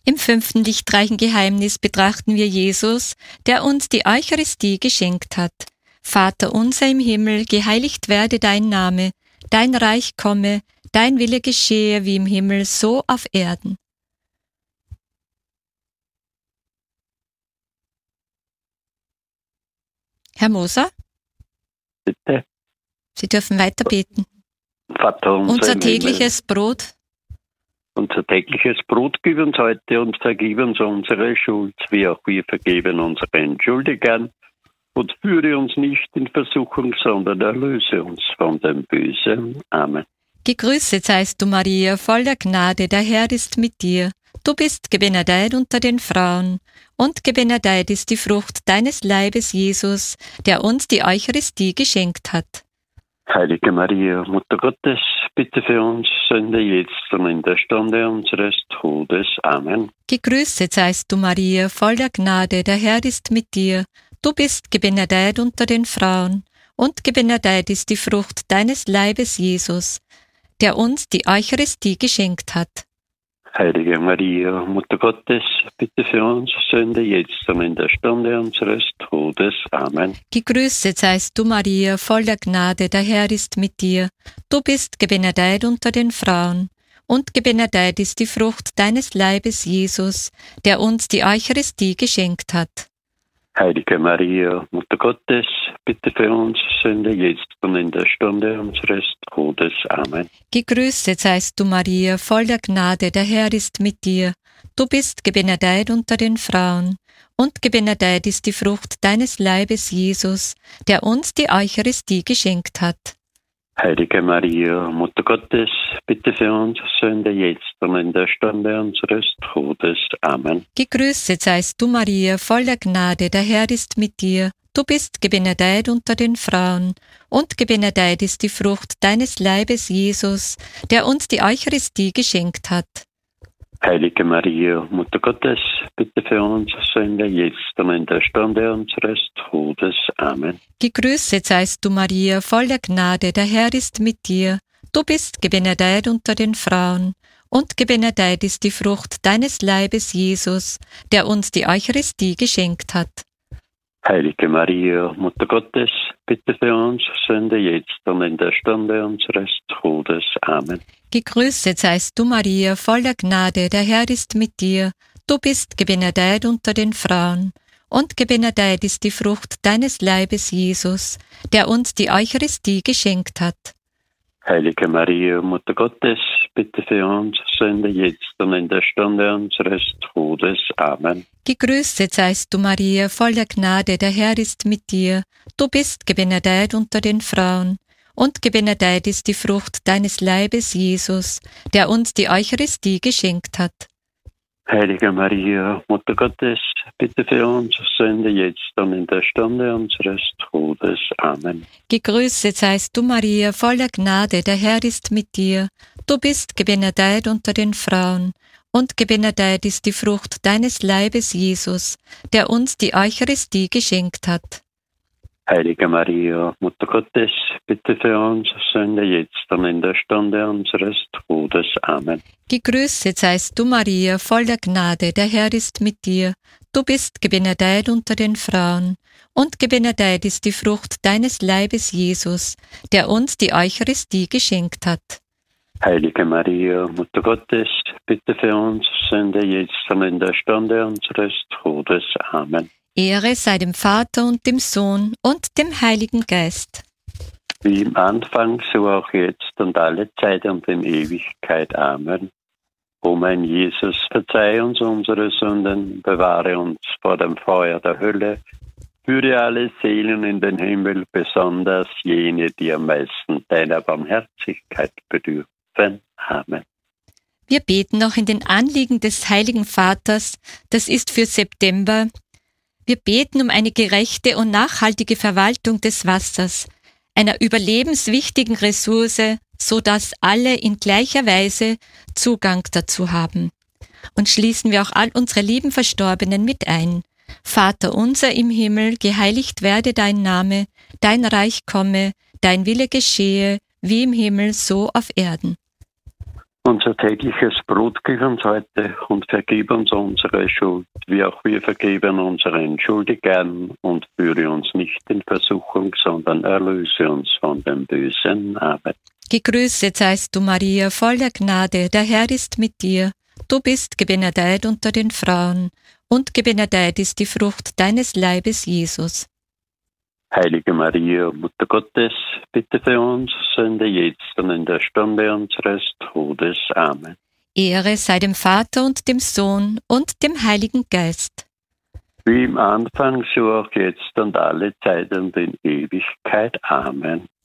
Im 5. lichtreichen Geheimnis betrachten wir Jesus, der uns die Eucharistie geschenkt hat. Vater unser im Himmel, geheiligt werde dein Name, dein Reich komme, dein Wille geschehe wie im Himmel, so auf Erden. Herr Moser? Bitte. Sie dürfen weiter beten. Vater Unser tägliches Brot. Unser tägliches Brot gib uns heute und vergib uns unsere Schuld, wie auch wir vergeben unseren Schuldigern. Und führe uns nicht in Versuchung, sondern erlöse uns von dem Bösen. Amen. Gegrüßet seist du, Maria, voll der Gnade, der Herr ist mit dir. Du bist gebenedeit unter den Frauen, und gebenedeit ist die Frucht deines Leibes, Jesus, der uns die Eucharistie geschenkt hat. Heilige Maria, Mutter Gottes, bitte für uns Sünder jetzt und in der Stunde unseres Todes. Amen. Gegrüßet seist du, Maria, voll der Gnade, der Herr ist mit dir. Du bist gebenedeit unter den Frauen, und gebenedeit ist die Frucht deines Leibes, Jesus, der uns die Eucharistie geschenkt hat. Heilige Maria, Mutter Gottes, bitte für uns Sünder jetzt und in der Stunde unseres Todes. Amen. Gegrüßet seist du, Maria, voll der Gnade, der Herr ist mit dir. Du bist gebenedeit unter den Frauen, und gebenedeit ist die Frucht deines Leibes, Jesus, der uns die Eucharistie geschenkt hat. Heilige Maria, Mutter Gottes, bitte für uns Sünder jetzt und in der Stunde unseres Todes. Amen. Gegrüßet seist du, Maria, voll der Gnade, der Herr ist mit dir. Du bist gebenedeit unter den Frauen, und gebenedeit ist die Frucht deines Leibes, Jesus, der uns die Eucharistie geschenkt hat. Heilige Maria, Mutter Gottes, bitte für uns Sünder jetzt und in der Stunde unseres Todes. Amen. Gegrüßet seist du, Maria, voll der Gnade, der Herr ist mit dir. Du bist gebenedeit unter den Frauen, und gebenedeit ist die Frucht deines Leibes, Jesus, der uns die Eucharistie geschenkt hat. Heilige Maria, Mutter Gottes, bitte für uns Sünder jetzt und in der Stunde unseres Todes. Amen. Gegrüßet seist du, Maria, voll der Gnade, der Herr ist mit dir. Du bist gebenedeit unter den Frauen, und gebenedeit ist die Frucht deines Leibes, Jesus, der uns die Eucharistie geschenkt hat. Heilige Maria, Mutter Gottes, bitte für uns Sünder jetzt und in der Stunde unseres Todes. Amen. Gegrüßet seist du, Maria, voll der Gnade, der Herr ist mit dir. Du bist gebenedeit unter den Frauen, und gebenedeit ist die Frucht deines Leibes, Jesus, der uns die Eucharistie geschenkt hat. Heilige Maria, Mutter Gottes, bitte für uns Sünder jetzt und in der Stunde unseres Todes. Amen. Gegrüßet seist du, Maria, voll der Gnade, der Herr ist mit dir. Du bist gebenedeit unter den Frauen, und gebenedeit ist die Frucht deines Leibes, Jesus, der uns die Eucharistie geschenkt hat. Heilige Maria, Mutter Gottes, bitte für uns Sünder jetzt und in der Stunde unseres Todes. Amen. Gegrüßet seist du, Maria, voll der Gnade, der Herr ist mit dir. Du bist gebenedeit unter den Frauen, und gebenedeit ist die Frucht deines Leibes, Jesus, der uns die Eucharistie geschenkt hat. Heilige Maria, Mutter Gottes, bitte für uns Sünder jetzt und in der Stunde unseres Todes. Amen. Gegrüßet seist du, Maria, voll der Gnade, der Herr ist mit dir. Du bist gebenedeit unter den Frauen, und gebenedeit ist die Frucht deines Leibes, Jesus, der uns die Eucharistie geschenkt hat. Heilige Maria, Mutter Gottes, bitte für uns Sünder jetzt und in der Stunde unseres Todes. Amen. Ehre sei dem Vater und dem Sohn und dem Heiligen Geist. Wie im Anfang, so auch jetzt und alle Zeit und in Ewigkeit. Amen. O mein Jesus, verzeih uns unsere Sünden, bewahre uns vor dem Feuer der Hölle, führe alle Seelen in den Himmel, besonders jene, die am meisten deiner Barmherzigkeit bedürfen. Amen. Wir beten noch in den Anliegen des Heiligen Vaters, das ist für September. Wir beten um eine gerechte und nachhaltige Verwaltung des Wassers, einer überlebenswichtigen Ressource, so dass alle in gleicher Weise Zugang dazu haben. Und schließen wir auch all unsere lieben Verstorbenen mit ein. Vater unser im Himmel, geheiligt werde dein Name, dein Reich komme, dein Wille geschehe, wie im Himmel, so auf Erden. Unser tägliches Brot gib uns heute und vergib uns unsere Schuld, wie auch wir vergeben unseren Schuldigern, und führe uns nicht in Versuchung, sondern erlöse uns von dem Bösen. Amen. Gegrüßet seist du, Maria, voller Gnade, der Herr ist mit dir. Du bist gebenedeit unter den Frauen, und gebenedeit ist die Frucht deines Leibes, Jesus. Heilige Maria, Mutter Gottes, bitte für uns Sünder jetzt und in der Stunde unseres Todes. Amen. Ehre sei dem Vater und dem Sohn und dem Heiligen Geist. Wie im Anfang, so auch jetzt und alle Zeit und in Ewigkeit. Amen.